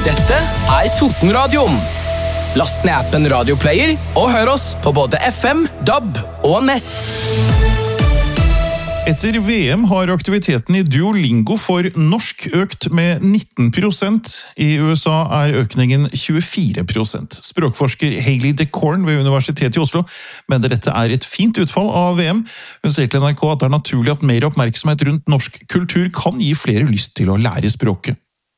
Dette Totenradioen. Last ned appen Radioplayer og hør oss på både FM, DAB og nett. Etter VM har aktiviteten i Duolingo for norsk økt med 19%. I USA er økningen 24%. Språkforsker Hailey DeCorn ved Universitetet i Oslo mener dette er et fint utfall av VM. Hun sier til NRK at det er naturlig at mer oppmerksomhet rundt norsk kultur kan gi flere lyst til å lære språket.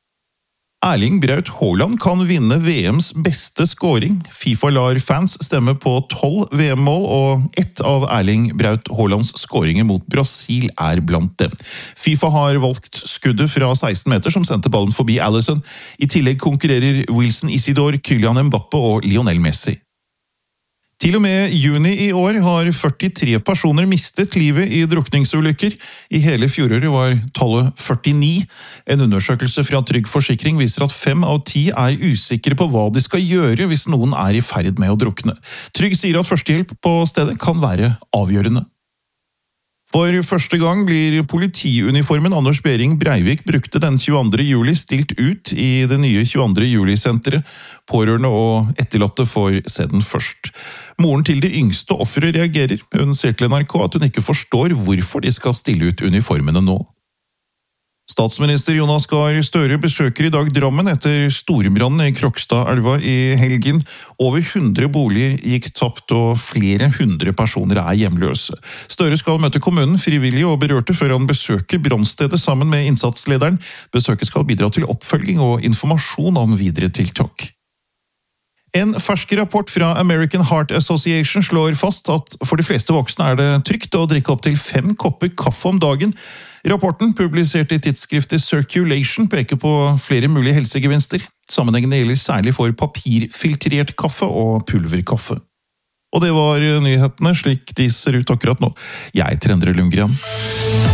Erling Braut Haaland kan vinne VMs beste scoring. FIFA lar fans stemme på 12 VM-mål, og ett av Erling Braut Haalands scoringer mot Brasil er blant dem. FIFA har valgt skuddet fra 16 meter som sendte ballen forbi Alisson. I tillegg konkurrerer Wilson Isidore, Kylian Mbappe og Lionel Messi. Til og med juni i år har 43 personer mistet livet i drukningsulykker. I hele fjoråret var tallet 49. En undersøkelse fra Trygg Forsikring viser at 5 av 10 er usikre på hva de skal gjøre hvis noen er i ferd med å drukne. Trygg sier at førstehjelp på stedet kan være avgjørende. For første gang blir politiuniformen Anders Behring Breivik brukte den 22. juli stilt ut i det nye 22. juli-senteret. Pårørende og etterlatte får se den først. Moren til de yngste offeret reagerer. Hun sier til NRK at hun ikke forstår hvorfor de skal stille ut uniformene nå. Statsminister Jonas Gahr Støre besøker i dag Drammen etter storbrannen i Krokstadelva i helgen. Over 100 boliger gikk tapt og flere 100 personer er hjemløse. Støre skal møte kommunen, frivillige og berørte før han besøker brannstedet sammen med innsatslederen. Besøket skal bidra til oppfølging og informasjon om videre tiltak. En fersk rapport fra American Heart Association slår fast at for de fleste voksne er det trygt å drikke opp til 5 kopper kaffe om dagen. Rapporten, publisert i tidsskriftet Circulation, peker på flere mulige helsegevinster. Sammenhengene gjelder særlig for papirfiltrert kaffe og pulverkaffe. Og det var nyhetene slik de ser ut akkurat nå. Jeg heter Endre Lundgren.